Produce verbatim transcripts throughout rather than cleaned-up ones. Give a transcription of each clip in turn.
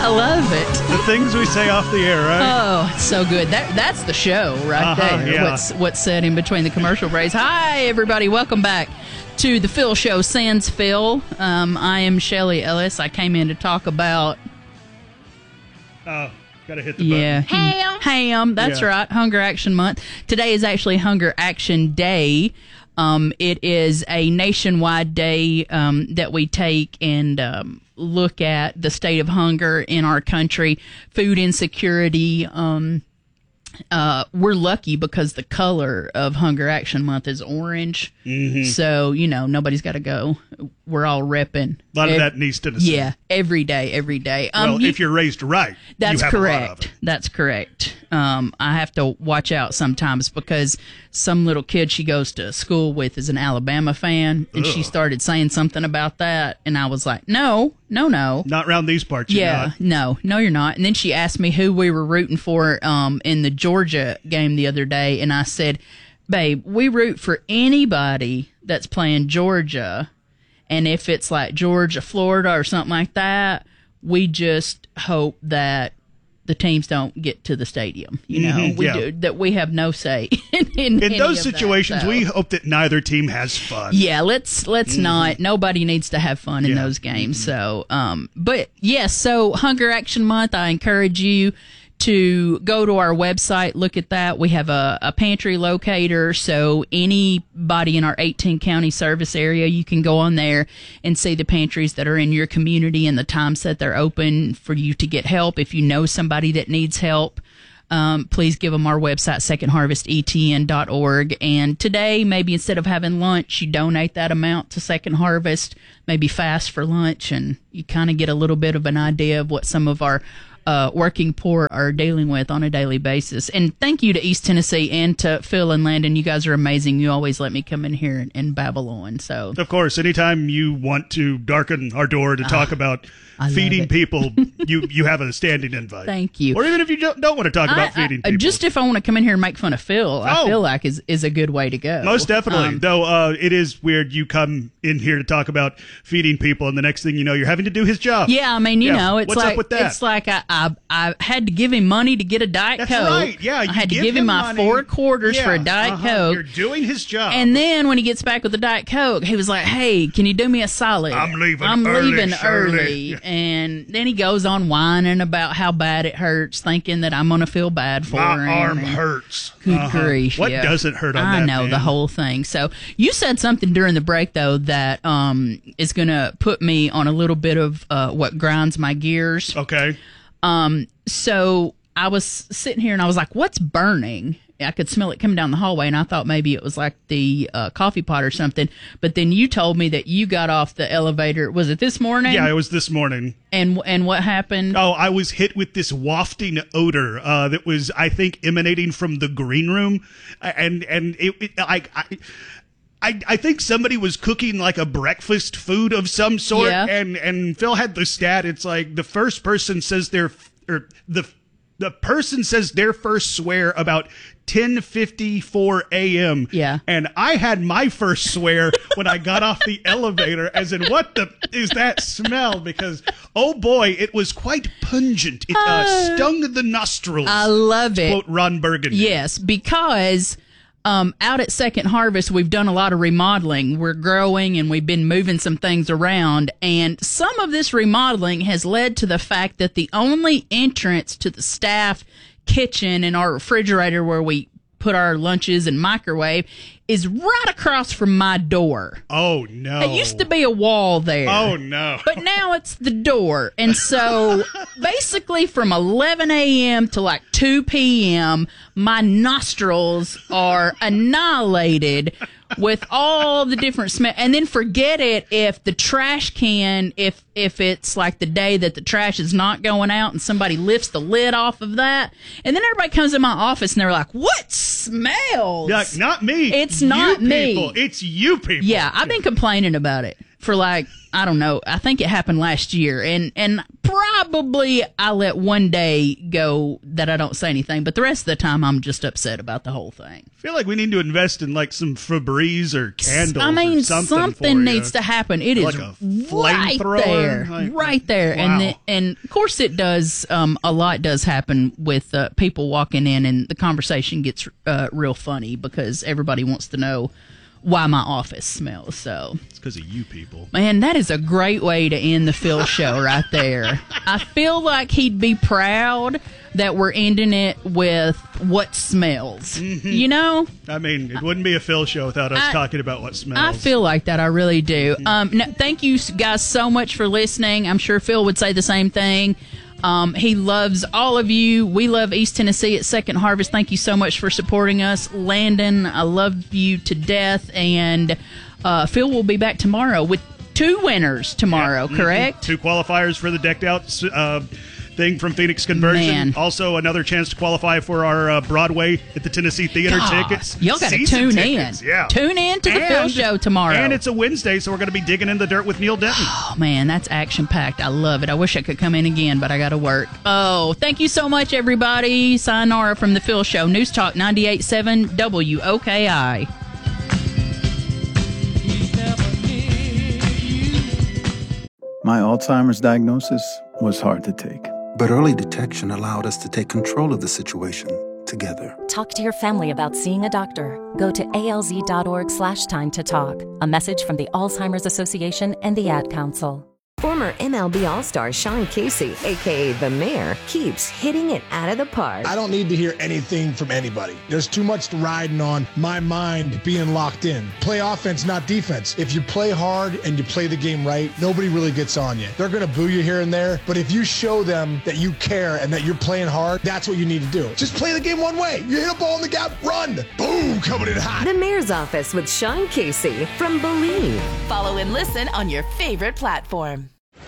I love it. The things we say off the air, right? Oh, it's so good. That That's the show right uh-huh, there. Yeah. What's, what's said in between the commercial breaks. Hi, everybody. Welcome back to the Phil Show, Sans Phil. Um, I am Shelly Ellis. I came in to talk about... Oh, gotta hit the yeah. button. Ham. Ham, that's Yeah. right. Hunger Action Month. Today is actually Hunger Action Day. Um, it is a nationwide day um, that we take and um, look at the state of hunger in our country, food insecurity. Um, uh, we're lucky because the color of Hunger Action Month is orange. Mm-hmm. So, you know, nobody's got to go. We're all repping. A lot of Ev- that in East Tennessee. Yeah, every day, every day. Um, Well, you- if you're raised right, That's you have a lot of correct. it. That's correct. Um, I have to watch out sometimes because some little kid she goes to school with is an Alabama fan, and she Ugh. started saying something about that, and I was like, no, no, no. Not around these parts, you're Yeah, not. no, no, you're not. And then she asked me who we were rooting for um, in the Georgia game the other day, and I said, babe, we root for anybody that's playing Georgia. And if it's like Georgia, Florida, or something like that, we just hope that the teams don't get to the stadium. You know, Mhm, we yeah. do, that we have no say in, in, In any those of that, situations, so. we hope that neither team has fun. Yeah, let's let's not. Nobody needs to have fun in Yeah. those games. So, um, but yes, so Hunger Action Month. I encourage you to go to our website, look at that. We have a, a pantry locator, so anybody in our eighteen county service area, you can go on there and see the pantries that are in your community and the times that they're open for you to get help. If you know somebody that needs help, um, please give them our website, second harvest e t n dot org. And today, maybe instead of having lunch, you donate that amount to Second Harvest, maybe fast for lunch, and you kind of get a little bit of an idea of what some of our Uh, working poor are dealing with on a daily basis. And thank you to East Tennessee and to Phil and Landon. You guys are amazing. You always let me come in here and, and babble on. So, Of course, anytime you want to darken our door to talk about I love feeding it. people, you you have a standing invite. Thank you. Or even if you don't, don't want to talk about I- feeding I- people. just if I want to come in here and make fun of Phil, I Oh. feel like is is a good way to go. Most definitely. Um, Though uh, it is weird you come in here to talk about feeding people, and the next thing you know, you're having to do his job. Yeah, I mean, you Yeah. know, it's What's up like with that? it's like I, I I had to give him money to get a Diet That's Coke. right. Yeah, you I had to give give him him my money. four quarters Yeah, for a Diet uh-huh. Coke. You're doing his job. And then when he gets back with the Diet Coke, he was like, "Hey, can you do me a solid? I'm leaving I'm early, leaving Shirley." early." Yeah. And then he goes on whining about how bad it hurts, thinking that I'm going to feel bad for My him. arm and- hurts. Good Uh-huh. grief! What yeah. doesn't hurt on I that, know man? the whole thing. So you said something during the break though that um is going to put me on a little bit of uh, what grinds my gears. Okay. Um, so I was sitting here and I was like, "What's burning?" I could smell it coming down the hallway, and I thought maybe it was like the uh, coffee pot or something. But then you told me that you got off the elevator. Was it this morning? Yeah, it was this morning. And and what happened? Oh, I was hit with this wafting odor uh, that was, I think, emanating from the green room, and and it, it I. I I, I think somebody was cooking like a breakfast food of some sort, Yeah. and, and Phil had the stat. It's like the first person says their or the the person says their first swear about ten fifty-four a.m. Yeah. And I had my first swear when I got off the elevator, as in, what the is that smell? Because, oh boy, it was quite pungent. It uh, stung the nostrils. I love it. Quote Ron Burgundy. Yes, because um, out at Second Harvest, we've done a lot of remodeling. We're growing and we've been moving some things around. And some of this remodeling has led to the fact that the only entrance to the staff kitchen and our refrigerator where we put our lunches and microwave is right across from my door. Oh, no. It used to be a wall there. Oh, no. But now it's the door. And so basically from eleven a.m. to like two p.m., my nostrils are annihilated with all the different smell. And then forget it if the trash can, if if it's like the day that the trash is not going out and somebody lifts the lid off of that. And then everybody comes in my office and they're like, what smells? Like, not me. It's not you me. people. It's you people. Yeah, I've been complaining about it for like, I don't know, I think it happened last year. And and probably I let one day go that I don't say anything, but the rest of the time I'm just upset about the whole thing. I feel like we need to invest in like some Febreze or candles. I mean, or something, something for needs you. to happen. It like is a right there, like, right there, wow. and the, and of course it does. Um, a lot does happen with uh, people walking in, and the conversation gets uh, real funny because everybody wants to know why my office smells. So it's because of you people. Man, that is a great way to end the Phil show right there. I feel like he'd be proud that we're ending it with what smells. Mm-hmm. You know? I mean, it wouldn't be a Phil show without us I, talking about what smells. I feel like that. I really do. Mm-hmm. Um, no, thank you guys so much for listening. I'm sure Phil would say the same thing. Um, he loves all of you. We love East Tennessee at Second Harvest. Thank you so much for supporting us. Landon, I love you to death. And uh, Phil will be back tomorrow with two winners tomorrow, yeah. correct? Mm-hmm. Two qualifiers for the decked out uh, thing from Phoenix Conversion. Man. Also, another chance to qualify for our uh, Broadway at the Tennessee Theater God, tickets. Y'all got to tune tickets. in. Yeah. Tune in to the and, Phil Show tomorrow. And it's a Wednesday, so we're going to be digging in the dirt with Neil Denton. Oh, man, that's action-packed. I love it. I wish I could come in again, but I got to work. Oh, thank you so much, everybody. Sayonara from the Phil Show. News Talk ninety-eight point seven W O K I. My Alzheimer's diagnosis was hard to take. But early detection allowed us to take control of the situation together. Talk to your family about seeing a doctor. Go to alz.org slash time to talk. A message from the Alzheimer's Association and the Ad Council. Former M L B All-Star Sean Casey, a k a. The Mayor, keeps hitting it out of the park. I don't need to hear anything from anybody. There's too much riding on my mind being locked in. Play offense, not defense. If you play hard and you play the game right, nobody really gets on you. They're going to boo you here and there, but if you show them that you care and that you're playing hard, that's what you need to do. Just play the game one way. You hit a ball in the gap, run. Boom, coming in hot. The Mayor's Office with Sean Casey from Believe. Follow and listen on your favorite platform.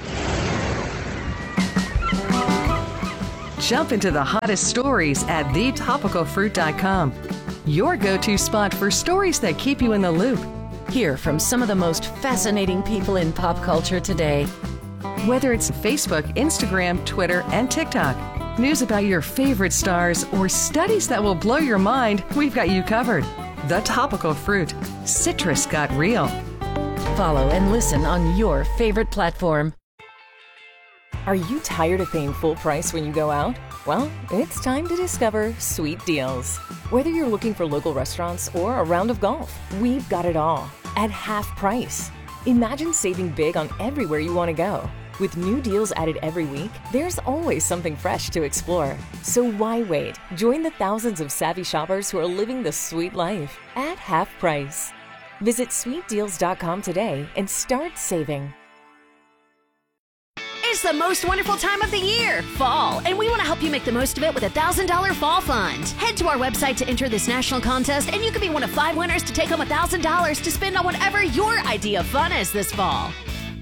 Jump into the hottest stories at the topical fruit dot com. Your go-to spot for stories that keep you in the loop. Hear from some of the most fascinating people in pop culture today. Whether it's Facebook, Instagram, Twitter, and TikTok, news about your favorite stars, or studies that will blow your mind, we've got you covered. The Topical Fruit. Citrus got real. Follow and listen on your favorite platform. Are you tired of paying full price when you go out? Well, it's time to discover Sweet Deals. Whether you're looking for local restaurants or a round of golf, we've got it all at half price. Imagine saving big on everywhere you want to go. With new deals added every week, there's always something fresh to explore. So why wait? Join the thousands of savvy shoppers who are living the sweet life at half price. Visit sweet deals dot com today and start saving. It's the most wonderful time of the year, fall, and we want to help you make the most of it with a one thousand dollars Fall Fund. Head to our website to enter this national contest, and you could be one of five winners to take home one thousand dollars to spend on whatever your idea of fun is this fall.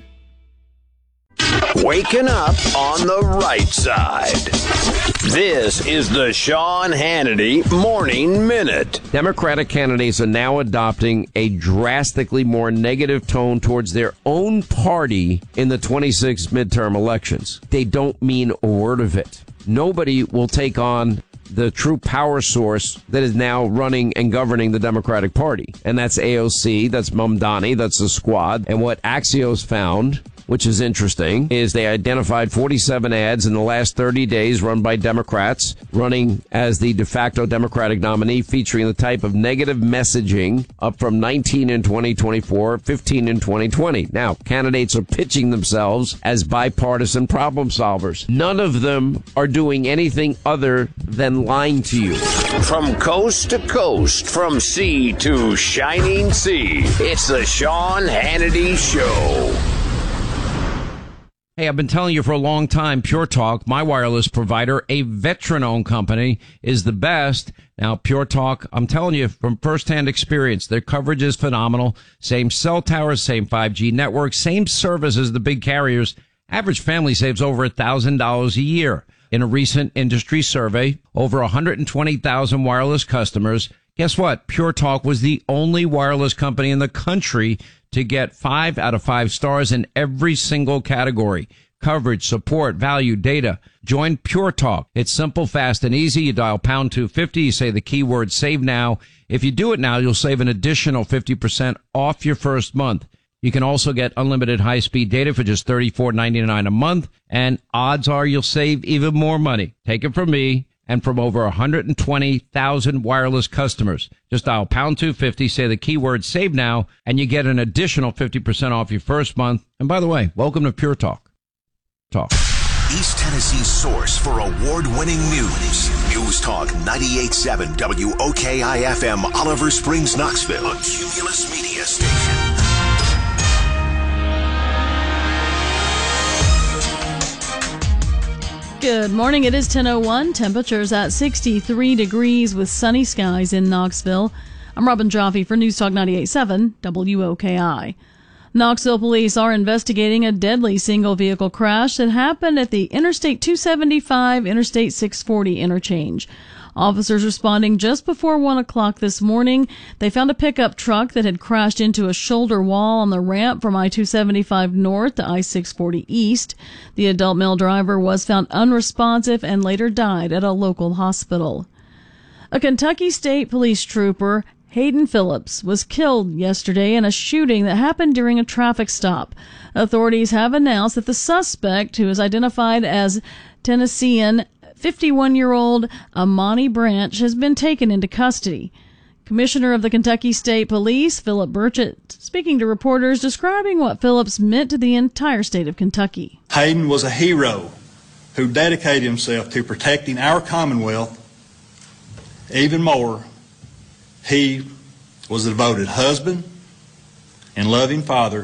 Waking up on the right side. This is the Sean Hannity Morning Minute. Democratic candidates are now adopting a drastically more negative tone towards their own party in the twenty-six midterm elections. They don't mean a word of it. Nobody will take on the true power source that is now running and governing the Democratic Party. And that's A O C, that's Mamdani, that's the Squad. And what Axios found, which is interesting, is they identified forty-seven ads in the last thirty days run by Democrats running as the de facto Democratic nominee, featuring the type of negative messaging, up from nineteen in twenty twenty-four, fifteen in twenty twenty. Now, candidates are pitching themselves as bipartisan problem solvers. None of them are doing anything other than lying to you. From coast to coast, from sea to shining sea, it's the Sean Hannity Show. Hey, I've been telling you for a long time, Pure Talk, my wireless provider, a veteran-owned company, is the best. Now, Pure Talk, I'm telling you from firsthand experience, their coverage is phenomenal. Same cell towers, same five G network, same service as the big carriers. Average family saves over one thousand dollars a year. In a recent industry survey, over one hundred twenty thousand wireless customers. Guess what? Pure Talk was the only wireless company in the country to get five out of five stars in every single category. coverage, support, value, data. Join Pure Talk. It's simple, fast, and easy. You dial pound two fifty. You say the keyword save now. If you do it now, you'll save an additional fifty percent off your first month. You can also get unlimited high-speed data for just thirty-four ninety-nine a month. And odds are you'll save even more money. Take it from me and from over one hundred twenty thousand wireless customers. Just dial pound two fifty, say the keyword save now, and you get an additional fifty percent off your first month. And by the way, welcome to Pure Talk. Talk. East Tennessee's source for award-winning news. News Talk ninety-eight point seven W O K I F M, Oliver Springs, Knoxville. A Cumulus Media Station. Good morning. It is ten oh one. Temperatures at sixty-three degrees with sunny skies in Knoxville. I'm Robin Jaffe for News Talk ninety-eight point seven W O K I. Knoxville police are investigating a deadly single-vehicle crash that happened at the Interstate two seventy-five, Interstate six forty interchange. Officers responding just before one o'clock this morning, they found a pickup truck that had crashed into a shoulder wall on the ramp from I two seventy-five north to I six forty east. The adult male driver was found unresponsive and later died at a local hospital. A Kentucky State Police trooper, Hayden Phillips, was killed yesterday in a shooting that happened during a traffic stop. Authorities have announced that the suspect, who is identified as Tennessean fifty-one-year-old Amani Branch, has been taken into custody. Commissioner of the Kentucky State Police, Philip Burchett, speaking to reporters, describing what Phillips meant to the entire state of Kentucky. Hayden was a hero who dedicated himself to protecting our Commonwealth. Even more, he was a devoted husband and loving father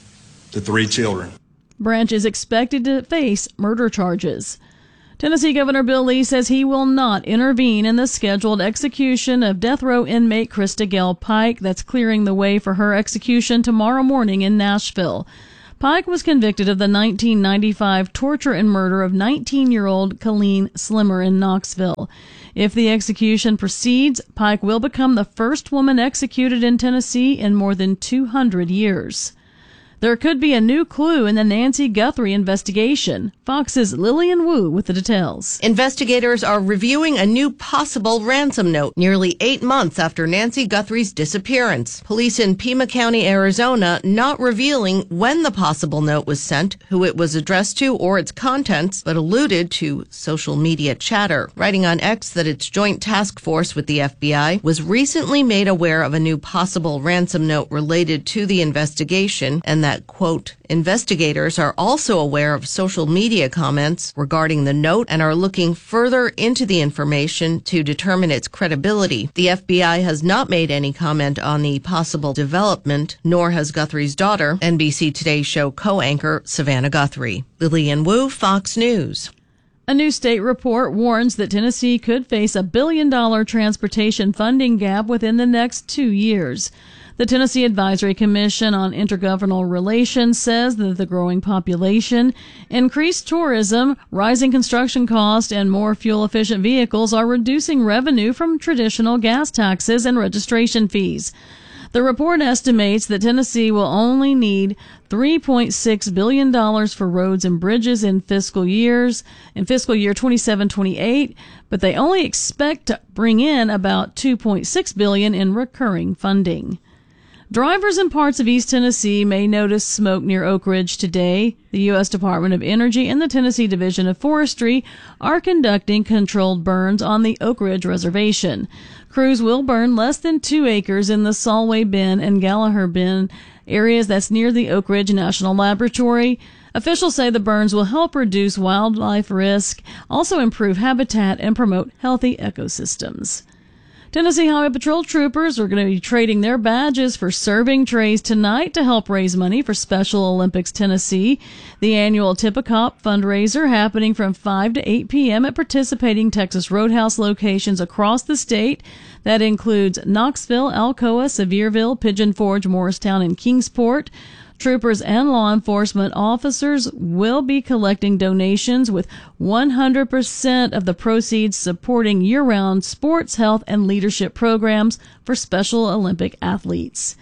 to three children. Branch is expected to face murder charges. Tennessee Governor Bill Lee says he will not intervene in the scheduled execution of death row inmate Krista Gale Pike that's clearing the way for her execution tomorrow morning in Nashville. Pike was convicted of the nineteen ninety-five torture and murder of nineteen-year-old Colleen Slimmer in Knoxville. If the execution proceeds, Pike will become the first woman executed in Tennessee in more than two hundred years. There could be a new clue in the Nancy Guthrie investigation. Fox's Lillian Wu with the details. Investigators are reviewing a new possible ransom note nearly eight months after Nancy Guthrie's disappearance. Police in Pima County, Arizona, not revealing when the possible note was sent, who it was addressed to, or its contents, but alluded to social media chatter. Writing on X that its joint task force with the F B I was recently made aware of a new possible ransom note related to the investigation, and that, quote, investigators are also aware of social media comments regarding the note and are looking further into the information to determine its credibility. The F B I has not made any comment on the possible development, nor has Guthrie's daughter, N B C Today show co-anchor Savannah Guthrie. Lillian Wu, Fox News. A new state report warns that Tennessee could face a billion-dollar transportation funding gap within the next two years. The Tennessee Advisory Commission on Intergovernmental Relations says that the growing population, increased tourism, rising construction costs, and more fuel-efficient vehicles are reducing revenue from traditional gas taxes and registration fees. The report estimates that Tennessee will only need three point six billion dollars for roads and bridges in fiscal years in fiscal year twenty-seven twenty-eight, but they only expect to bring in about two point six billion dollars in recurring funding. Drivers in parts of East Tennessee may notice smoke near Oak Ridge today. The U S Department of Energy and the Tennessee Division of Forestry are conducting controlled burns on the Oak Ridge Reservation. Crews will burn less than two acres in the Solway Bend and Gallagher Bend areas that's near the Oak Ridge National Laboratory. Officials say the burns will help reduce wildlife risk, also improve habitat, and promote healthy ecosystems. Tennessee Highway Patrol troopers are going to be trading their badges for serving trays tonight to help raise money for Special Olympics Tennessee. The annual Tip a Cop fundraiser happening from five to eight p.m. at participating Texas Roadhouse locations across the state. That includes Knoxville, Alcoa, Sevierville, Pigeon Forge, Morristown, and Kingsport. Troopers and law enforcement officers will be collecting donations, with one hundred percent of the proceeds supporting year-round sports, health, and leadership programs for Special Olympic athletes.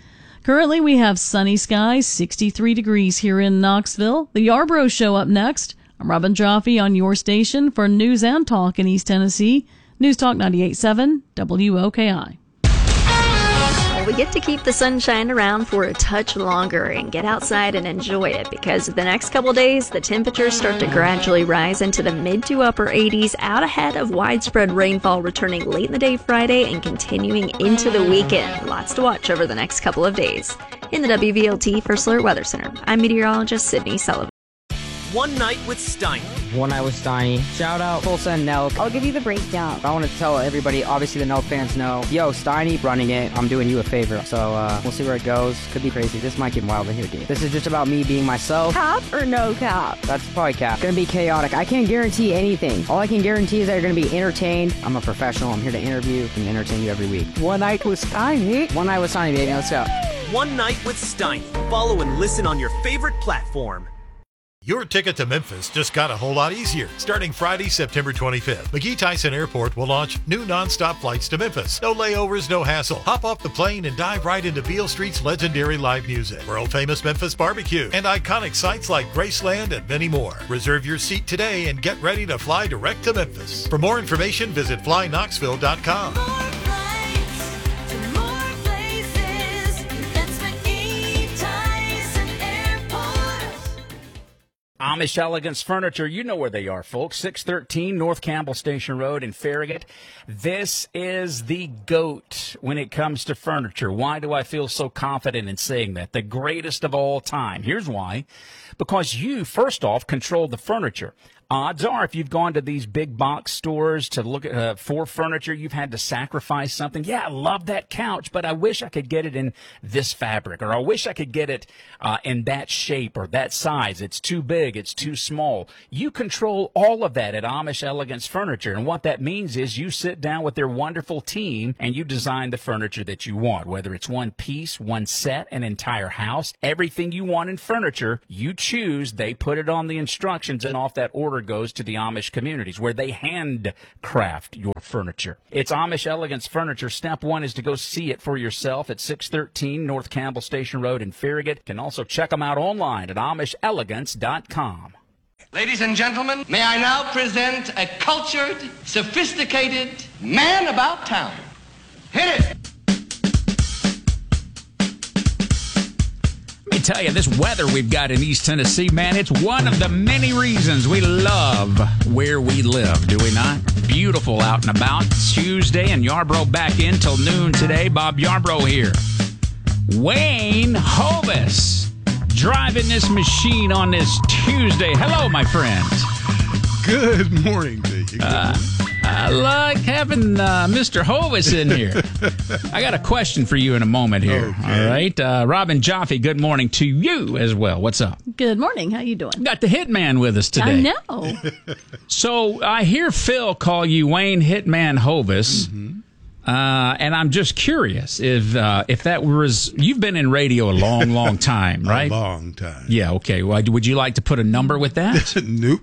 Currently, we have sunny skies, sixty-three degrees here in Knoxville. The Yarborough Show up next. I'm Robin Jaffe on your station for news and talk in East Tennessee. News Talk ninety-eight point seven W O K I. We get to keep the sunshine around for a touch longer and get outside and enjoy it, because the next couple days the temperatures start to gradually rise into the mid to upper eighties, out ahead of widespread rainfall returning late in the day Friday and continuing into the weekend. Lots to watch over the next couple of days. In the W V L T First Alert Weather Center, I'm meteorologist Sydney Sullivan. One Night with Steiny. One Night with Steiny. Shout out Tulsa and Nelk. I'll give you the breakdown. I want to tell everybody, obviously the Nelk fans know, yo, Steiny running it. I'm doing you a favor. So uh, we'll see where it goes. Could be crazy. This might get wild in here, dude. This is just about me being myself. Cap or no cap? That's probably cap. Gonna be chaotic. I can't guarantee anything. All I can guarantee is that you're gonna be entertained. I'm a professional. I'm here to interview and entertain you every week. One Night with Steiny. One Night with Steiny, baby. Let's go. One Night with Steiny. Follow and listen on your favorite platform. Your ticket to Memphis just got a whole lot easier. Starting Friday, September twenty-fifth, McGee Tyson Airport will launch new nonstop flights to Memphis. No layovers, no hassle. Hop off the plane and dive right into Beale Street's legendary live music, world-famous Memphis barbecue, and iconic sites like Graceland and many more. Reserve your seat today and get ready to fly direct to Memphis. For more information, visit fly knoxville dot com. Amish Elegance Furniture, you know where they are, folks. six thirteen North Campbell Station Road in Farragut. This is the GOAT when it comes to furniture. Why do I feel so confident in saying that? The greatest of all time. Here's why. Because you, first off, control the furniture. Odds are, if you've gone to these big box stores to look at uh, for furniture, you've had to sacrifice something. Yeah, I love that couch, but I wish I could get it in this fabric, or I wish I could get it uh, in that shape or that size. It's too big, it's too small. You control all of that at Amish Elegance Furniture, and what that means is you sit down with their wonderful team and you design the furniture that you want, whether it's one piece, one set, an entire house, everything you want in furniture, you choose. They put it on the instructions, and off that order goes to the Amish communities where they handcraft your furniture. It's Amish Elegance Furniture. Step one is to go see it for yourself at six thirteen North Campbell Station Road in Farragut. You can also check them out online at amish elegance dot com. Ladies and gentlemen, may I now present a cultured, sophisticated man about town. Hit it! Let me tell you, this weather we've got in East Tennessee, man, it's one of the many reasons we love where we live, do we not? Beautiful out and about. It's Tuesday, and Yarborough back in till noon today. Bob Yarborough here. Wayne Hovis driving this machine on this Tuesday. Hello, my friend. Good morning to you. Good uh, I like having uh, Mister Hovis in here. I got a question for you in a moment here. Okay. All right. Uh, Robin Jaffe, good morning to you as well. What's up? Good morning. How you doing? Got the Hitman with us today. I know. So I hear Phil call you Wayne Hitman Hovis. Mm-hmm. Uh, and I'm just curious if uh, if that was, you've been in radio a long, long time, right? A long time. Yeah, okay. Well, would you like to put a number with that? Nope.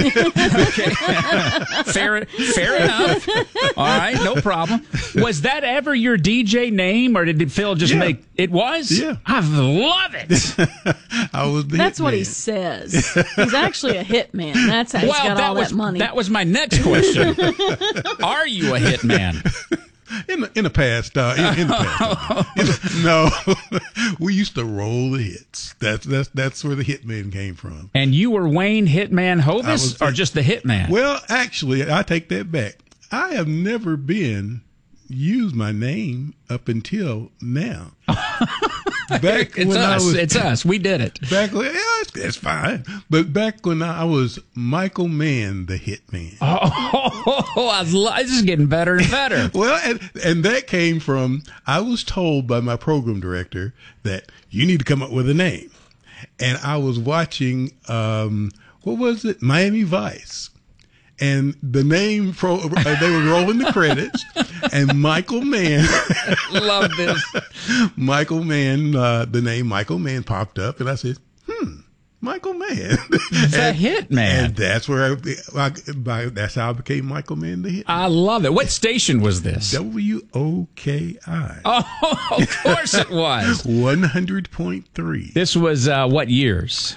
Okay. fair, fair enough. All right, no problem. Was that ever your D J name, or did Phil just yeah. make it? Was? Yeah. I love it. I was the That's hit what man. he says. He's actually a hitman. That's how he's well, got that all was, that money. That was my next question. Are you a hitman? In the, in the past, uh, in, in the past, no, we used to roll the hits. That's that's that's where the Hitman came from. And you were Wayne Hitman Hovis, or just the Hitman? Well, actually, I take that back. I have never been used my name up until now. Back it's when us. I was, it's us. We did it. Back when, yeah, it's, it's fine. But back when I was Michael Mann, the Hitman. Oh, oh I was, this is getting better and better. Well, and, and that came from, I was told by my program director that you need to come up with a name. And I was watching, um, what was it? Miami Vice. And the name, pro, uh, they were rolling the credits, and Michael Mann. Love this. Michael Mann, uh, the name Michael Mann popped up, and I said, hmm, Michael Mann. The and, Hit Man. And that's where I, I, that's how I became Michael Mann, the Hit Man. I love it. What station was this? W O K I. Oh, of course it was. one hundred point three. This was uh, what years?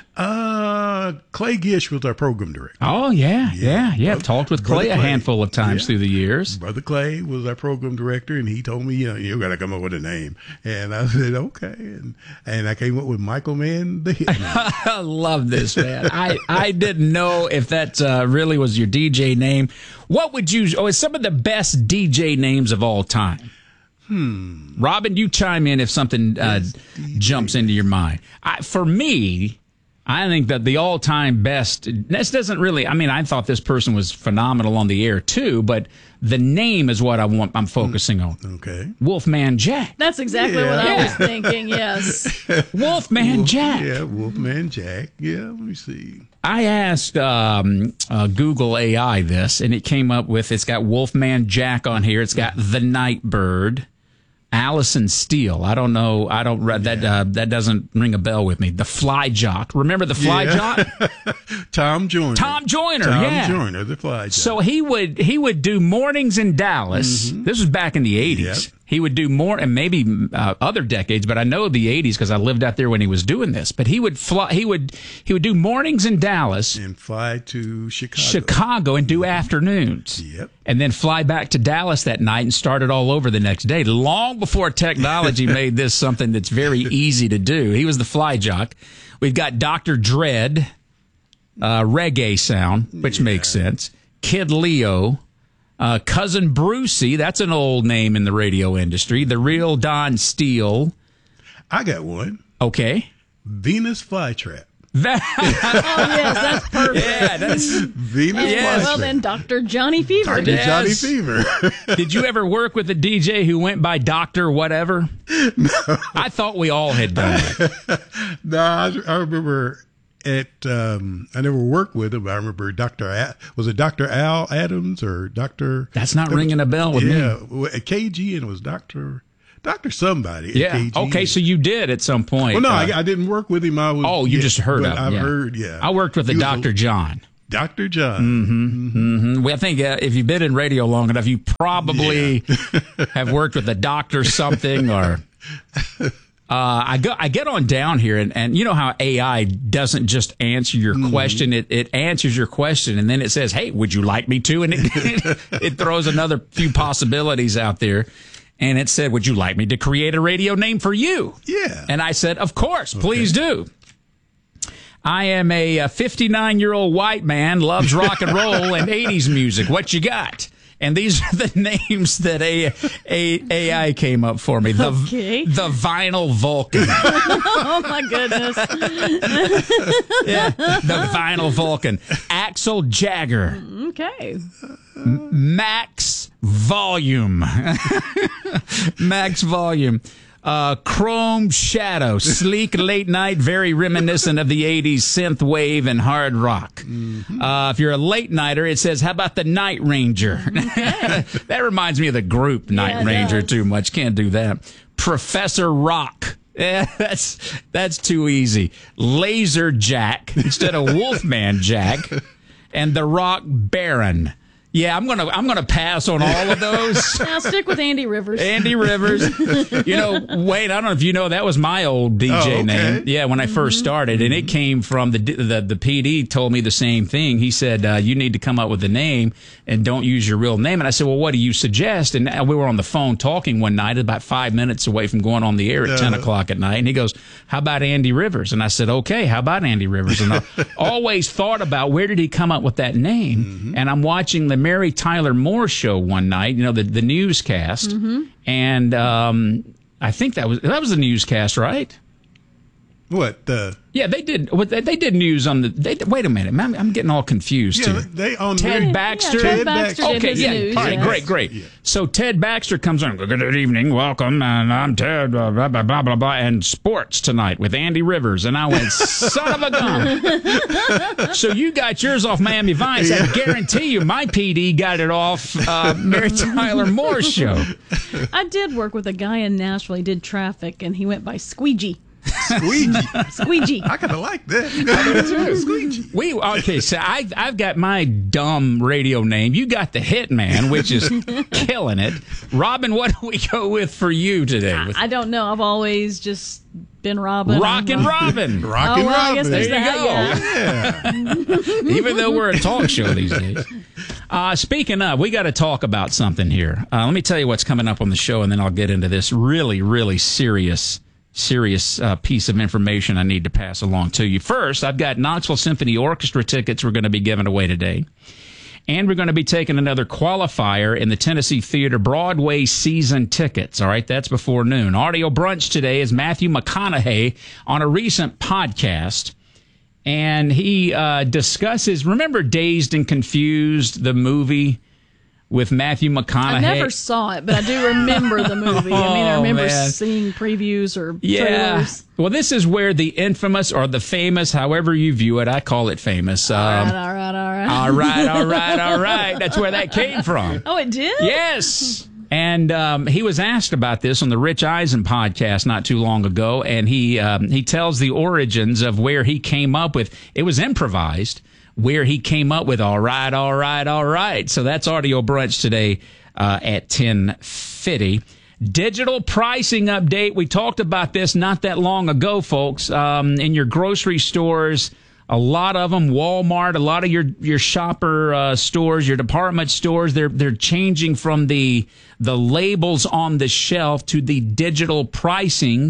Uh, Clay Gish was our program director. Oh, yeah, yeah, yeah. I've talked with Clay, Clay a handful of times yeah. through the years. Brother Clay was our program director, and he told me, you know, you got to come up with a name. And I said, okay. And and I came up with Michael Mann, the Hit Man. I love this, man. I, I didn't know if that uh, really was your D J name. What would you, oh, it's some of the best D J names of all time. Hmm. Robin, you chime in if something uh, jumps into your mind. I, for me, I think that the all-time best, this doesn't really, I mean, I thought this person was phenomenal on the air too, but the name is what I want, I'm focusing on. Okay. Wolfman Jack. That's exactly Yeah. what I Yeah. was thinking, yes. Wolfman Wolf, Jack. Yeah, Wolfman Jack. Yeah, let me see. I asked um, uh, Google A I this, and it came up with, it's got Wolfman Jack on here. It's got The Nightbird, Allison Steele. I don't know. I don't. That uh, that doesn't ring a bell with me. The Fly Jock. Remember the Fly Yeah. Jock? Tom Joyner. Tom Joyner. Tom yeah. Joyner, the Fly Jock. So he would he would do mornings in Dallas. Mm-hmm. This was back in the eighties. Yep. He would do more, and maybe uh, other decades, but I know the eighties because I lived out there when he was doing this. But he would fly. He would he would do mornings in Dallas and fly to Chicago. Chicago and do afternoons. Yep. And then fly back to Dallas that night and start it all over the next day, long before technology made this something that's very easy to do. He was the Fly Jock. We've got Doctor Dread, uh, reggae sound, which yeah. makes sense. Kid Leo, uh, Cousin Brucey, that's an old name in the radio industry. The Real Don Steele. I got one. Okay. Venus Flytrap. That, oh, yes, that's perfect. Yeah, that's Venus and, yes. Well, then Doctor Johnny Fever. Doctor Yes. Johnny Fever. Did you ever work with a D J who went by Doctor whatever? No. I thought we all had done it. No, I, I remember at, um, I never worked with him. I remember Doctor A- was it Doctor Al Adams or Doctor That's not ringing a bell with yeah, me. Yeah, at K G, and it was Doctor Doctor somebody. Yeah. At K G. Okay, so you did at some point. Well, no, uh, I, I didn't work with him. I was. Oh, you yeah, just heard but of him. I've yeah. heard. Yeah, I worked with a He was Doctor John. Doctor John. Mm-hmm. Mm-hmm. Well, I think uh, if you've been in radio long enough, you probably Yeah. have worked with a doctor something or. Uh, I go. I get on down here, and, and you know how A I doesn't just answer your Mm-hmm. question; it it answers your question, and then it says, "Hey, would you like me to?" And it it, it throws another few possibilities out there, and it said, "Would you like me to create a radio name for you?" Yeah, and I said, "Of course, please do." I am a fifty-nine-year-old white man, loves rock and roll and eighties music. What you got? And these are the names that a, a, A I came up for me. The, Okay. the Vinyl Vulcan. Oh, my goodness. Yeah, the Vinyl Vulcan. Axel Jagger. Okay. Max Volume. Max Volume. Uh, Chrome Shadow, sleek late night, very reminiscent of the eighties synth wave and hard rock. Mm-hmm. Uh, if you're a late nighter, it says, how about the Night Ranger? Okay. That reminds me of the group Night Yeah, it Ranger does. too much. Can't do that. Professor Rock. Yeah, that's, that's too easy. Laser Jack instead of Wolfman Jack. And the Rock Baron. Yeah, I'm gonna I'm gonna pass on all of those. Now stick with Andy Rivers. Andy Rivers. You know, Wade, I don't know if you know, that was my old D J Oh, okay. name. Yeah, when I first started. And it came from the the, the P D told me the same thing. He said, uh, you need to come up with a name and don't use your real name. And I said, well, what do you suggest? And we were on the phone talking one night, about five minutes away from going on the air at Uh-huh. ten o'clock at night. And he goes, how about Andy Rivers? And I said, okay, how about Andy Rivers? And I always thought about where did he come up with that name? Mm-hmm. And I'm watching the Mary Tyler Moore show one night, you know, the, the newscast. Mm-hmm. And um, I think that was that was the newscast, right? What the? Yeah, they did. What they, they did news on the. They, wait a minute, I'm, I'm getting all confused Yeah, here. they on Ted Mary- Baxter. Yeah, Ted Baxter did Okay, his yeah. news, All right, yes. great, great. Yeah. So Ted Baxter comes on. Good evening, welcome, and I'm Ted. Blah blah blah blah blah, blah and sports tonight with Andy Rivers. And I went, son of a gun. So you got yours off Miami Vice. I guarantee you, my P D got it off uh, Mary Tyler Moore's show. I did work with a guy in Nashville. He did traffic, and he went by Squeegee. Squeegee. Squeegee. I kind of like that. Squeegee. We okay. So I I've got my dumb radio name. You got the Hitman, which is killing it. Robin, what do we go with for you today? I, I don't know. I've always just been Robin. Rockin' Robin. Rockin' oh, well, Robin. I guess There you that, go. Yeah. Even though we're a talk show these days. Uh, speaking of, we got to talk about something here. Uh, let me tell you what's coming up on the show, and then I'll get into this really, really serious, serious uh, piece of information I need to pass along to you. First, I've got Knoxville Symphony Orchestra tickets we're going to be giving away today. And we're going to be taking another qualifier in the Tennessee Theater Broadway season tickets. All right, that's before noon. Audio brunch today is Matthew McConaughey on a recent podcast. And he uh, discusses, remember Dazed and Confused, the movie with Matthew McConaughey? I never saw it, but I do remember the movie. I mean, I Oh, remember man. seeing previews or Yeah. trailers. Well, this is where the infamous or the famous, however you view it, I call it famous. Um, all right, all right, all right. all right, all right, all right. That's where that came from. Oh, it did? Yes. And um, he was asked about this on the Rich Eisen podcast not too long ago, and he um, he tells the origins of where he came up with, it was improvised, where he came up with all right, all right, all right. So that's Audio Brunch today uh, at ten fifty. Digital pricing update. We talked about this not that long ago, folks. Um, in your grocery stores, a lot of them, Walmart, a lot of your your shopper uh, stores, your department stores, they're they're changing from the the labels on the shelf to the digital pricing.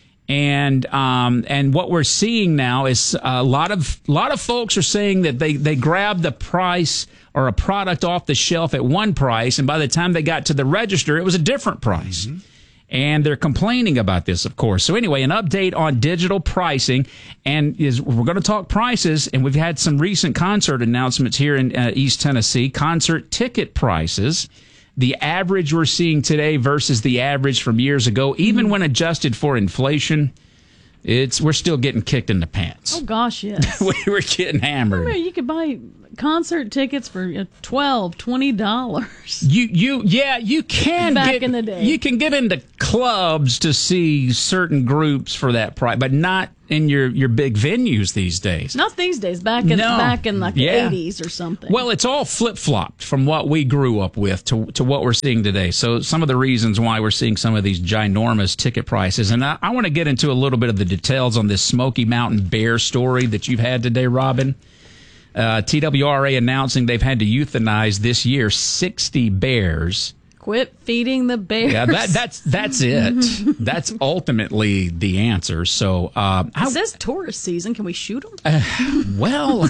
And um, and what we're seeing now is a lot of a lot of folks are saying that they, they grabbed the price or a product off the shelf at one price, and by the time they got to the register, it was a different price. Mm-hmm. And they're complaining about this, of course. So anyway, an update on digital pricing, and is we're going to talk prices, and we've had some recent concert announcements here in uh, East Tennessee. Concert ticket prices. The average we're seeing today versus the average from years ago, even when adjusted for inflation, it's we're still getting kicked in the pants. Oh, gosh, yes. we were getting hammered. I mean, you could buy concert tickets for twelve dollars, twenty dollars. You, you, yeah, you can Back get, in the day. You can get into clubs to see certain groups for that price, but not in your, your big venues these days. Not these days. Back in No. back in like Yeah. the eighties or something. Well, it's all flip-flopped from what we grew up with to to what we're seeing today. So some of the reasons why we're seeing some of these ginormous ticket prices. And I, I want to get into a little bit of the details on this Smoky Mountain Bear story that you've had today, Robin. Uh, T W R A announcing they've had to euthanize this year sixty bears. Quit feeding the bears. Yeah, that, that's that's it. That's ultimately the answer. So uh, It I, says tourist season. Can we shoot them? uh, well,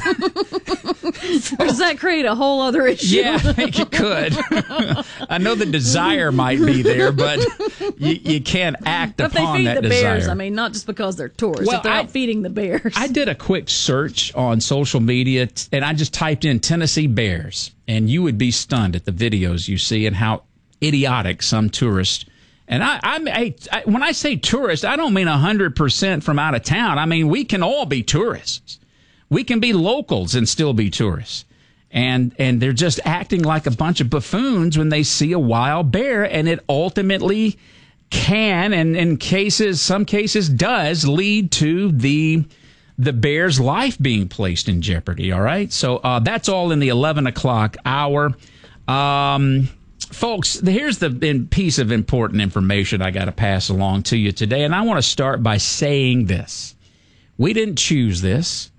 Or does that create a whole other issue? yeah, I think it could. I know the desire might be there, but you, you can't act But if they upon feed that the desire. bears, I mean, not just because they're tourists. Well, if they're I- out feeding the bears. I did a quick search on social media, t- and I just typed in Tennessee bears, and you would be stunned at the videos you see and how idiotic some tourists. And I, I, I, I when I say tourist, I don't mean a hundred percent from out of town. I mean we can all be tourists. We can be locals and still be tourists. And and they're just acting like a bunch of buffoons when they see a wild bear, and it ultimately can, and in cases, some cases does lead to the the bear's life being placed in jeopardy. All right, so uh, that's all in the eleven o'clock hour. Um, folks, here's the in- piece of important information I got to pass along to you today, and I want to start by saying this: we didn't choose this;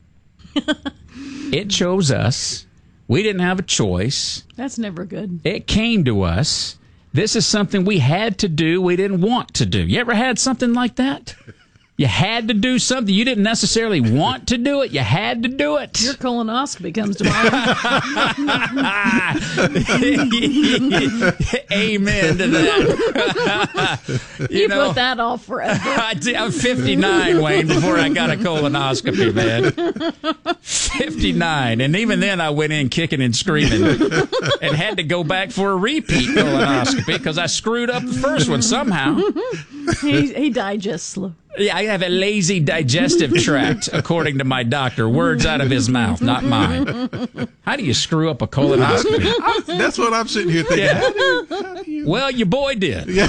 it chose us. We didn't have a choice. That's never good. It came to us. This is something we had to do. We didn't want to do. You ever had something like that? You had to do something. You didn't necessarily want to do it. You had to do it. Your colonoscopy comes tomorrow. Amen to that. you put that off forever. I did, I'm fifty-nine, Wayne, before I got a colonoscopy, man. fifty-nine. And even then I went in kicking and screaming and had to go back for a repeat colonoscopy because I screwed up the first one somehow. he, he died just slow. Yeah, I have a lazy digestive tract, according to my doctor. Words out of his mouth, not mine. How do you screw up a colonoscopy? That's what I'm sitting here thinking. Yeah. How do, how do you... Well, your boy did. Yeah.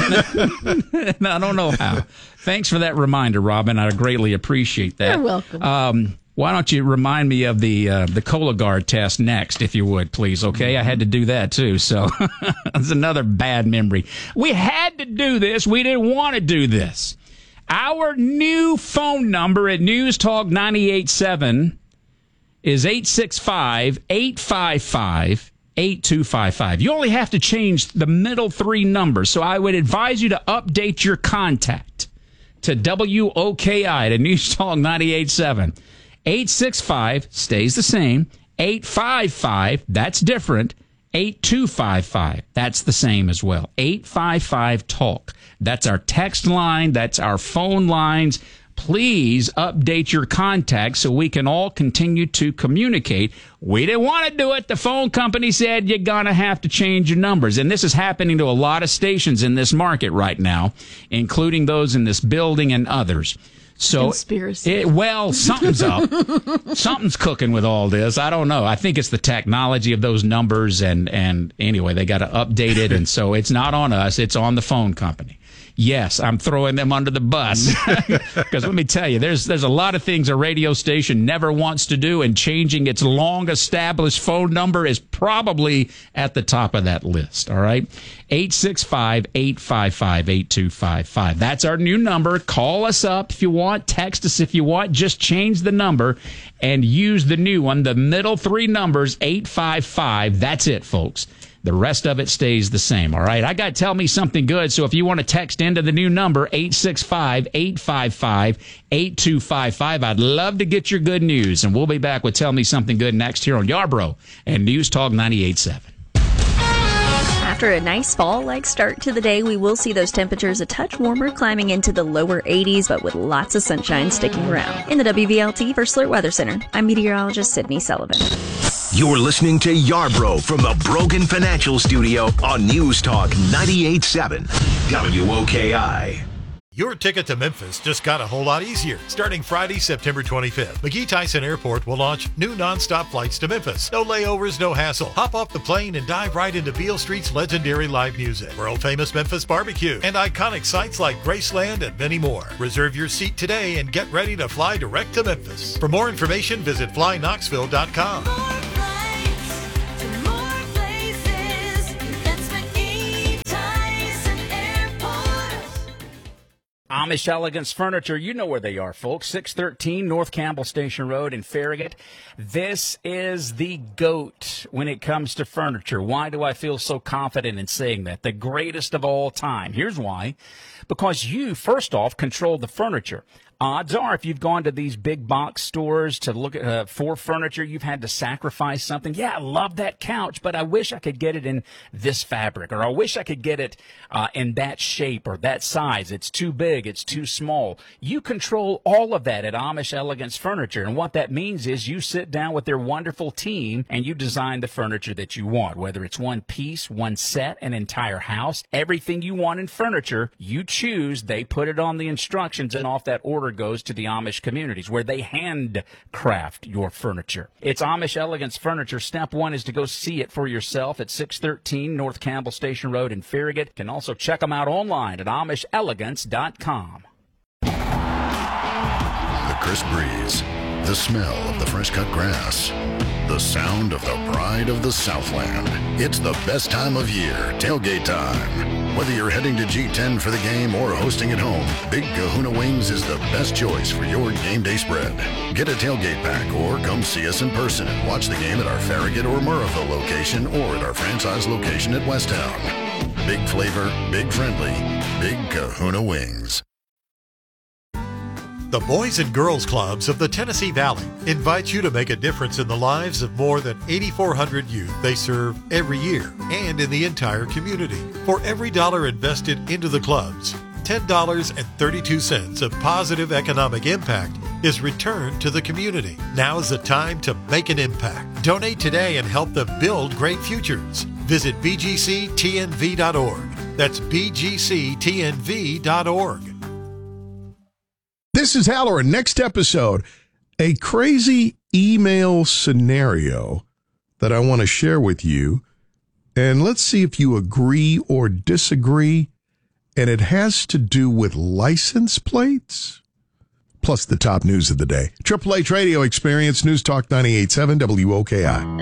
I don't know how. Thanks for that reminder, Robin. I greatly appreciate that. You're welcome. Um, why don't you remind me of the uh, the Cologuard test next, if you would, please? Okay, I had to do that too, so that's another bad memory. We had to do this. We didn't want to do this. Our new phone number at News Talk ninety-eight point seven is eight six five, eight five five, eight two five five. You only have to change the middle three numbers, so I would advise you to update your contact to W O K I, to News Talk ninety-eight point seven. eight six five stays the same. eight five five, that's different. eight two five five, that's the same as well. eight five five talk. That's our text line. That's our phone lines. Please update your contacts so we can all continue to communicate. We didn't want to do it. The phone company said you're going to have to change your numbers. And this is happening to a lot of stations in this market right now, including those in this building and others. So, Conspiracy. It, well, something's up. Something's cooking with all this. I don't know. I think it's the technology of those numbers. And, and anyway, they got to update it. And so it's not on us. It's on the phone company. Yes, I'm throwing them under the bus. Because let me tell you, there's there's a lot of things a radio station never wants to do, and changing its long-established phone number is probably at the top of that list, all right? eight six five, eight five five, eight two five five. That's our new number. Call us up if you want. Text us if you want. Just change the number and use the new one. The middle three numbers, eight five five. That's it, folks. The rest of it stays the same, all right? I got to tell me something good, so if you want to text into the new number, eight six five, eight five five, eight two five five, I'd love to get your good news, and we'll be back with Tell Me Something Good next here on Yarbrough and News Talk ninety-eight point seven. After a nice fall-like start to the day, we will see those temperatures a touch warmer, climbing into the lower eighties, but with lots of sunshine sticking around. In the W V L T First Alert Weather Center, I'm meteorologist Sydney Sullivan. You're listening to Yarbrough from the Brogan Financial Studio on News Talk ninety-eight point seven W O K I. Your ticket to Memphis just got a whole lot easier. Starting Friday, September twenty-fifth, McGee Tyson Airport will launch new nonstop flights to Memphis. No layovers, no hassle. Hop off the plane and dive right into Beale Street's legendary live music, world-famous Memphis barbecue, and iconic sites like Graceland and many more. Reserve your seat today and get ready to fly direct to Memphis. For more information, visit fly knoxville dot com. Amish Elegance Furniture, you know where they are, folks. six thirteen North Campbell Station Road in Farragut. This is the GOAT when it comes to furniture. Why do I feel so confident in saying that? The greatest of all time. Here's why. Because you, first off, control the furniture. Odds are, if you've gone to these big box stores to look at uh, for furniture, you've had to sacrifice something. Yeah, I love that couch, but I wish I could get it in this fabric, or I wish I could get it uh, in that shape or that size. It's too big. It's too small. You control all of that at Amish Elegance Furniture, and what that means is you sit down with their wonderful team and you design the furniture that you want, whether it's one piece, one set, an entire house, everything you want in furniture, you choose. They put it on the instructions, and off that order goes to the Amish communities where they handcraft your furniture. It's Amish Elegance Furniture. Step one is to go see it for yourself at six thirteen North Campbell Station Road in Farragut. You can also check them out online at amish elegance dot com. The crisp breeze, the smell of the fresh cut grass, the sound of the pride of the Southland. It's the best time of year, tailgate time. Whether you're heading to G ten for the game or hosting at home, Big Kahuna Wings is the best choice for your game day spread. Get a tailgate pack or come see us in person and watch the game at our Farragut or Murrayville location or at our franchise location at Westtown. Big flavor, big friendly, Big Kahuna Wings. The Boys and Girls Clubs of the Tennessee Valley invite you to make a difference in the lives of more than eighty-four hundred youth they serve every year and in the entire community. For every dollar invested into the clubs, ten dollars and thirty-two cents of positive economic impact is returned to the community. Now is the time to make an impact. Donate today and help them build great futures. Visit b g c t n v dot org. That's b g c t n v dot org. This is Halloran. Next episode, a crazy email scenario that I want to share with you. And let's see if you agree or disagree. And it has to do with license plates, plus the top news of the day. Triple H Radio Experience, News Talk ninety-eight point seven W O K I.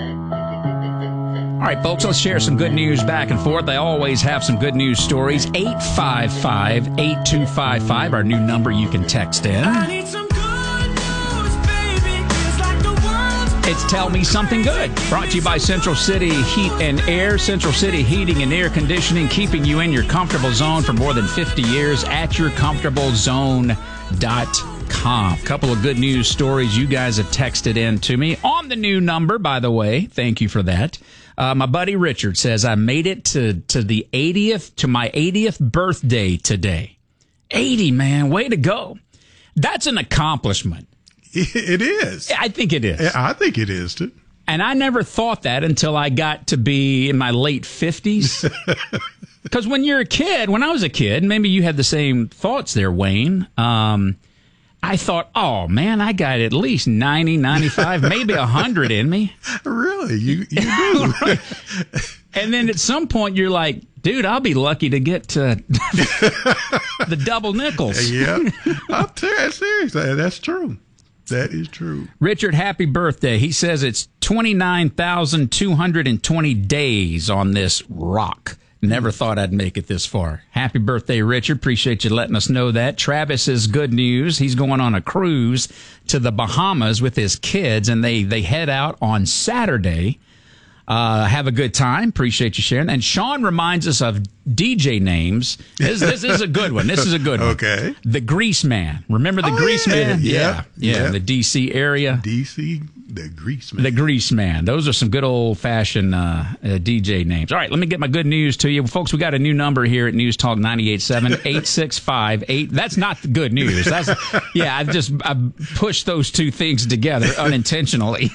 All right, folks, let's share some good news back and forth. I always have some good news stories. eight five five, eight two five five, our new number you can text in. I need some good news, baby. It's like the world's It's Tell Me Something Good, brought to you by Central City Heat and Air. Central City Heating and Air Conditioning, keeping you in your comfortable zone for more than fifty years at your comfortable zone dot com. Couple of good news stories you guys have texted in to me on the new number, by the way. Thank you for that. Uh, my buddy Richard says, I made it to, to the eightieth, to my eightieth birthday today. eighty, man. Way to go. That's an accomplishment. It is. I think it is. I think it is, too. And I never thought that until I got to be in my late fifties. Because when you're a kid, when I was a kid, maybe you had the same thoughts there, Wayne. Um, I thought, oh, man, I got at least ninety, ninety-five, maybe one hundred in me. Really? You, you do. Right. And then at some point, you're like, dude, I'll be lucky to get to the double nickels. Yeah. I'm ter- seriously, that's true. That is true. Richard, happy birthday. He says it's twenty-nine thousand two hundred twenty days on this rock. Never thought I'd make it this far. Happy birthday, Richard. Appreciate you letting us know that. Travis is good news. He's going on a cruise to the Bahamas with his kids, and they, they head out on Saturday. Uh, have a good time. Appreciate you sharing. And Sean reminds us of D J names. This, this is a good one. This is a good one. Okay. The Grease Man. Remember the oh, Grease yeah. Man? Yeah. Yeah. yeah. The D C area. D C, the Grease Man. The Grease Man. Those are some good old-fashioned uh, uh, D J names. All right, let me get my good news to you. Folks, we got a new number here at News Talk ninety-eight point seven, eight six five eight. That's not the good news. That's Yeah, I've just I've pushed those two things together unintentionally.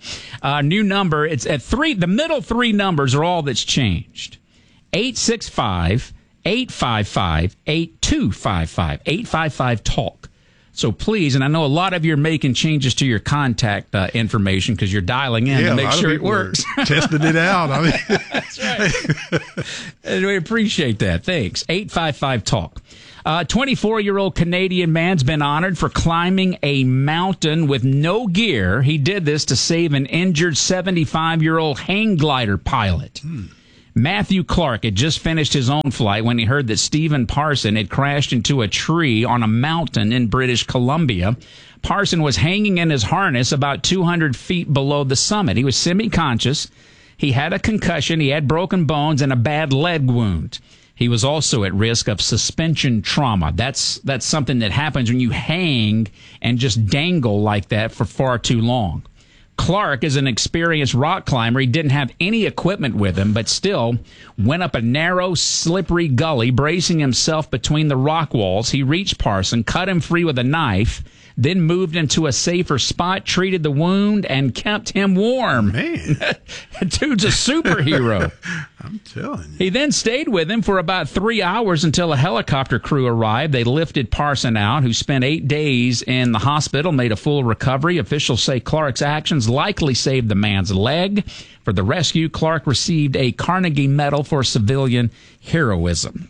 uh, new number, it's at three. The middle three numbers are all that's changed. eight six five, eight five five, eight two five five. eight five five talk. So please, and I know a lot of you are making changes to your contact uh, information because you're dialing in yeah, to make sure it works. Testing it out. I mean. That's right. And we appreciate that. Thanks. eight five five talk. A twenty-four-year-old Canadian man's been honored for climbing a mountain with no gear. He did this to save an injured seventy-five-year-old hang glider pilot. Hmm. Matthew Clark had just finished his own flight when he heard that Stephen Parson had crashed into a tree on a mountain in British Columbia. Parson was hanging in his harness about two hundred feet below the summit. He was semi-conscious. He had a concussion. He had broken bones and a bad leg wound. He was also at risk of suspension trauma. That's that's something that happens when you hang and just dangle like that for far too long. Clark is an experienced rock climber. He didn't have any equipment with him, but still went up a narrow, slippery gully, bracing himself between the rock walls. He reached Parson, cut him free with a knife, then moved him to a safer spot, treated the wound, and kept him warm. Man. Dude's a superhero. I'm telling you. He then stayed with him for about three hours until a helicopter crew arrived. They lifted Parson out, who spent eight days in the hospital, made a full recovery. Officials say Clark's actions likely saved the man's leg. For the rescue, Clark received a Carnegie Medal for civilian heroism.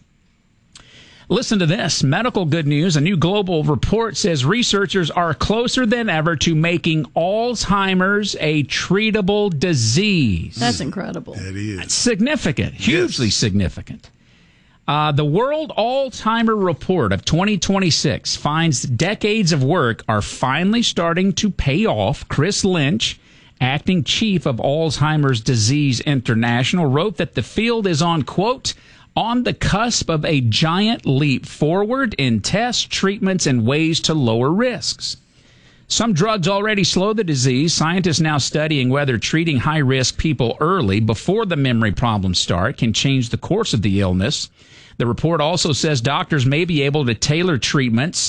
Listen to this. Medical good news. A new global report says researchers are closer than ever to making Alzheimer's a treatable disease. That's incredible. That is. That's significant. Hugely yes. significant. Uh, the World Alzheimer Report of twenty twenty-six finds decades of work are finally starting to pay off. Chris Lynch, acting chief of Alzheimer's Disease International, wrote that the field is on, quote, on the cusp of a giant leap forward in tests, treatments, and ways to lower risks. Some drugs already slow the disease. Scientists now studying whether treating high-risk people early, before the memory problems start, can change the course of the illness. The report also says doctors may be able to tailor treatments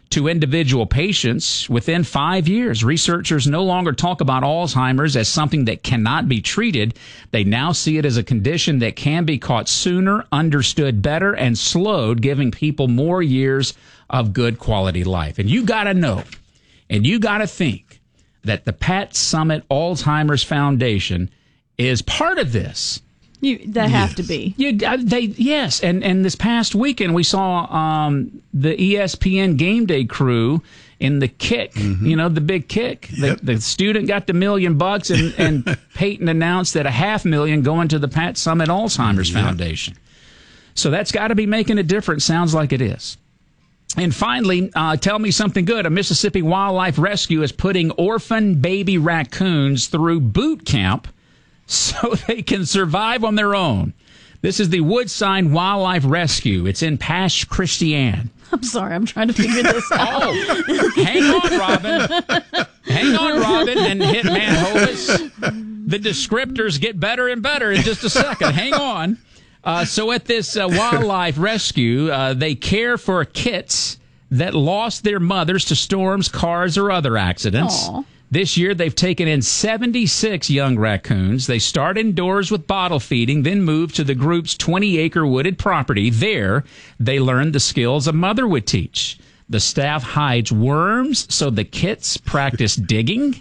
to individual patients within five years. Researchers no longer talk about Alzheimer's as something that cannot be treated. They now see it as a condition that can be caught sooner, understood better, and slowed, giving people more years of good quality life. And you got to know, and you got to think that the Pat Summit Alzheimer's Foundation is part of this. You, they have to be. You, uh, they yes, and and this past weekend we saw um, the E S P N Game Day crew in the kick. Mm-hmm. You know, the big kick. Yep. The, the student got the million bucks, and, and Peyton announced that a half million going to the Pat Summit Alzheimer's yep. Foundation. So that's got to be making a difference. Sounds like it is. And finally, uh, tell me something good. A Mississippi Wildlife Rescue is putting orphan baby raccoons through boot camp so they can survive on their own. This is the Woodside Wildlife Rescue. It's in Pasch Christian. I'm sorry, I'm trying to figure this out. Oh, hang on, Robin. Hang on, Robin, and Hitman Hovis. The descriptors get better and better in just a second. Hang on. Uh, so at this uh, wildlife rescue, uh, they care for kits that lost their mothers to storms, cars, or other accidents. Aww. This year, they've taken in seventy-six young raccoons. They start indoors with bottle feeding, then move to the group's twenty-acre wooded property. There, they learn the skills a mother would teach. The staff hides worms so the kits practice digging.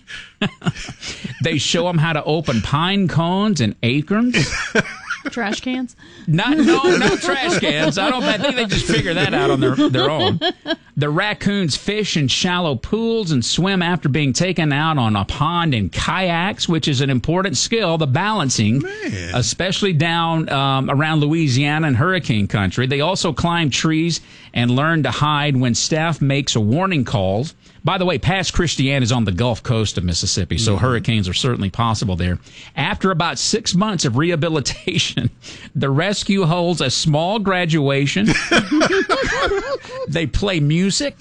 They show them how to open pine cones and acorns. Trash cans? Not, no, no trash cans. I don't. I think they just figure that out on their, their own. The raccoons fish in shallow pools and swim after being taken out on a pond in kayaks, which is an important skill, the balancing, Man. especially down um, around Louisiana and hurricane country. They also climb trees and learn to hide when staff makes a warning call. By the way, Pasch Christian is on the Gulf Coast of Mississippi, so mm-hmm. hurricanes are certainly possible there. After about six months of rehabilitation, the rescue holds a small graduation. They play music.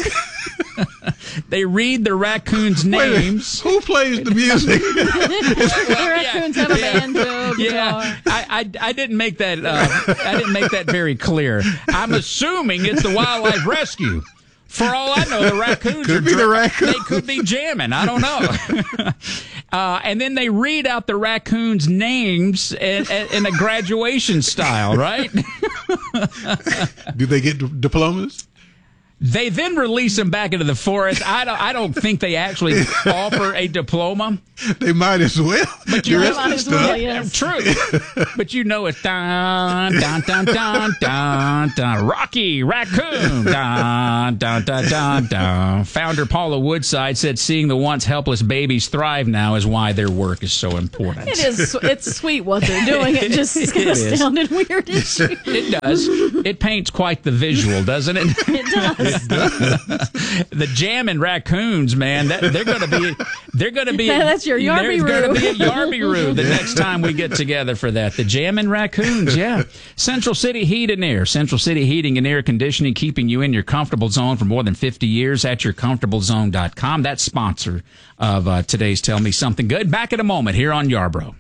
They read the raccoons' names. Who plays the music? The raccoons have a banjo. Yeah, I, I, I didn't make that. Uh, I didn't make that very clear. I'm assuming it's the wildlife rescue. For all I know, the raccoons could are be the raccoons. They could be jamming. I don't know. uh, and then they read out the raccoons' names in, in a graduation style, right? Do they get d- diplomas? They then release them back into the forest. I don't. I don't think they actually offer a diploma. They might as well. But you might as well, yes. True. But you know it's dun dun dun dun dun dun. Rocky Raccoon. Dun dun dun dun dun. Founder Paula Woodside said, "Seeing the once helpless babies thrive now is why their work is so important." It is. It's sweet what they're doing. It just is kind of sounded weird. It does. It paints quite the visual, doesn't it? It does. The jamming raccoons, man, that, they're going to be, they're going to be, that's your There's Yarby-roo. going to be a Yarby-roo the next time we get together for that. The jamming raccoons, yeah. Central City Heat and Air. Central City Heating and Air Conditioning, keeping you in your comfortable zone for more than fifty years at your comfortable zone dot com. That's sponsor of uh, today's Tell Me Something Good. Back in a moment here on Yarborough.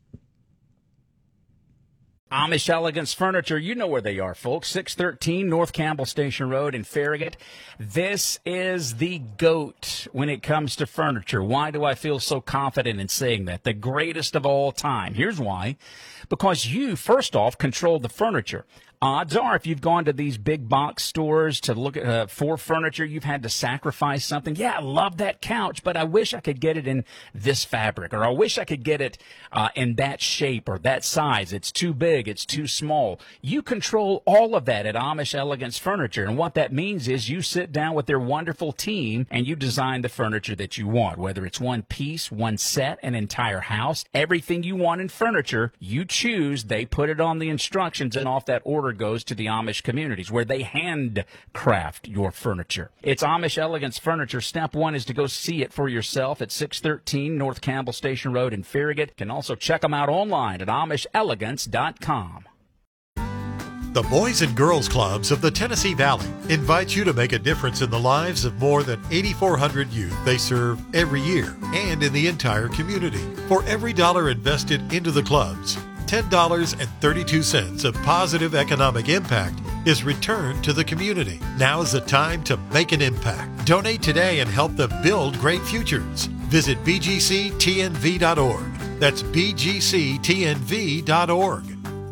Amish Elegance Furniture, you know where they are, folks. six thirteen North Campbell Station Road in Farragut. This is the GOAT when it comes to furniture. Why do I feel so confident in saying that? The greatest of all time. Here's why. Because you, first off, control the furniture. Odds are, if you've gone to these big box stores to look at uh, for furniture, you've had to sacrifice something. Yeah, I love that couch, but I wish I could get it in this fabric, or I wish I could get it uh, in that shape or that size. It's too big. It's too small. You control all of that at Amish Elegance Furniture, and what that means is you sit down with their wonderful team and you design the furniture that you want, whether it's one piece, one set, an entire house, everything you want in furniture, you choose. They put it on the instructions, and off that order goes to the Amish communities where they handcraft your furniture. It's Amish Elegance Furniture. Step one is to go see it for yourself at six thirteen North Campbell Station Road in Farragut. You can also check them out online at amish elegance dot com. The Boys and Girls Clubs of the Tennessee Valley invite you to make a difference in the lives of more than eighty-four hundred youth they serve every year and in the entire community. For every dollar invested into the clubs, ten dollars and thirty-two cents of positive economic impact is returned to the community. Now is the time to make an impact. Donate today and help them build great futures. Visit b g c t n v dot org. That's b g c t n v dot org.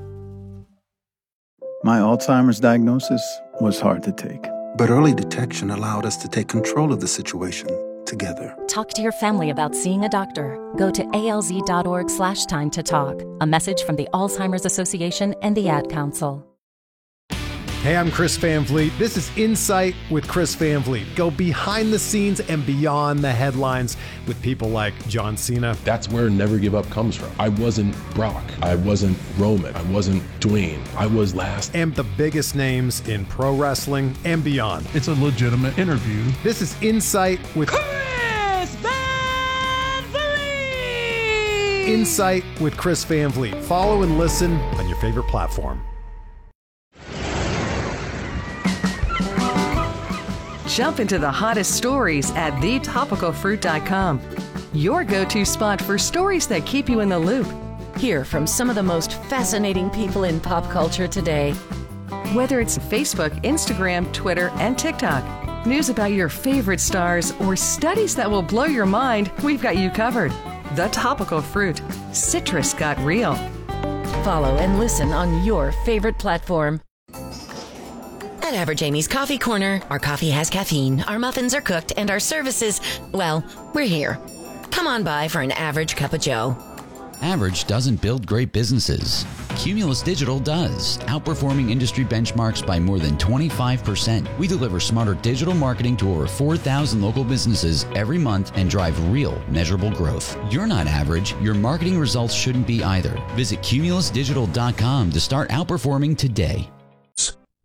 My Alzheimer's diagnosis was hard to take. But early detection allowed us to take control of the situation together. Talk to your family about seeing a doctor. Go to alz.org slash time to talk. A message from the Alzheimer's Association and the Ad Council. Hey, I'm Chris Van Vliet. This is Insight with Chris Van Vliet. Go behind the scenes and beyond the headlines with people like John Cena. That's where Never Give Up comes from. I wasn't Brock. I wasn't Roman. I wasn't Dwayne. I was last. And the biggest names in pro wrestling and beyond. It's a legitimate interview. This is Insight with Chris Van Vliet! Insight with Chris Van Vliet. Follow and listen on your favorite platform. Jump into the hottest stories at the topical fruit dot com. Your go-to spot for stories that keep you in the loop. Hear from some of the most fascinating people in pop culture today. Whether it's Facebook, Instagram, Twitter, and TikTok, news about your favorite stars, or studies that will blow your mind, we've got you covered. The Topical Fruit. Citrus got real. Follow and listen on your favorite platform. At Average Amy's Coffee Corner, our coffee has caffeine, our muffins are cooked, and our services, well, we're here. Come on by for an average cup of joe. Average doesn't build great businesses. Cumulus Digital does, outperforming industry benchmarks by more than twenty-five percent. We deliver smarter digital marketing to over four thousand local businesses every month and drive real, measurable growth. You're not average. Your marketing results shouldn't be either. Visit cumulus digital dot com to start outperforming today.